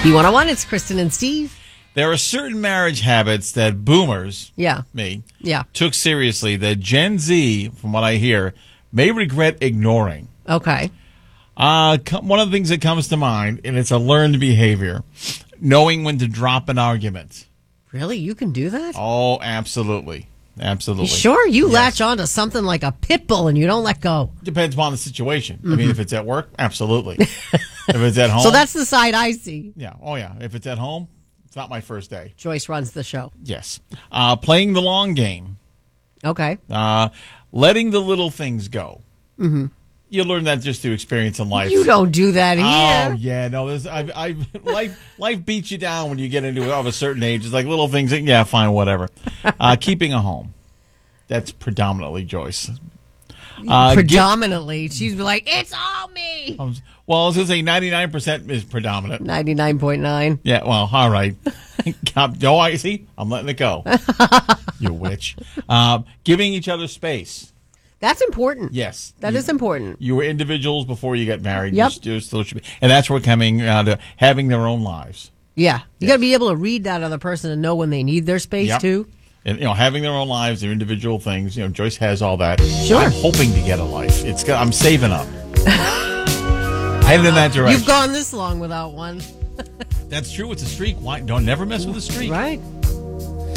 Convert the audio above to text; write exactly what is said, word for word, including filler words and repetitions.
B one oh one, it's Kristen and Steve. There are certain marriage habits that boomers, Yeah. me, Yeah. took seriously that Gen Z, from what I hear, may regret ignoring. Okay. Uh, co- one of the things that comes to mind, and it's a learned behavior, knowing when to drop an argument. Really? You can do that? Oh, absolutely. Absolutely. You sure? You Yes. latch on to something like a pit bull and you don't let go. Depends upon the situation. I mean, if it's at work, absolutely. If it's at home. So that's the side I see. Yeah. Oh, yeah. If it's at home, it's not my first day. Joyce runs the show. Yes. Uh, playing the long game. Okay. Uh, letting the little things go. Mm-hmm. You learn that just through experience in life. You don't do that Oh here. yeah, no. There's, I, I, life, life beats you down when you get into it of a certain age. It's like little things. That, yeah, fine, whatever. Uh, keeping a home. That's predominantly Joyce. Uh, Predominantly. She's like, it's all me. get- um, well, I was gonna say ninety-nine percent is predominant. ninety-nine point nine. Yeah. Well, all right. Oh, I see. I'm letting it go. You witch. Um, giving each other space. That's important. Yes, That you, is important. You were individuals before you got married. Yep. You still, still should be, and that's where coming uh, to having their own lives. Yeah. You got to be able to read that other person and know when they need their space, Yep. too. And you know, having their own lives, their individual things. You know, Joyce has all that. Sure. I'm hoping to get a life. It's got- I'm saving up. Headed in that direction. You've gone this long without one. That's true. It's a streak. Why don't never mess with a streak? Right.